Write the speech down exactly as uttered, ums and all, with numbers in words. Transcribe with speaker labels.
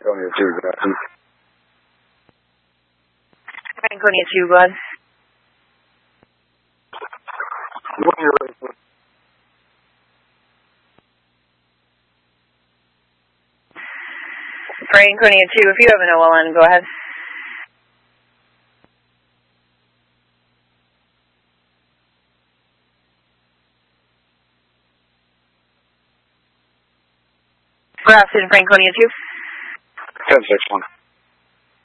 Speaker 1: Franconia two, good afternoon.
Speaker 2: Franconia two, go ahead.
Speaker 1: When you're ready, please.
Speaker 2: Franconia two, if you have an O L N, go ahead. Grafton, Franconia two.
Speaker 1: ten six one.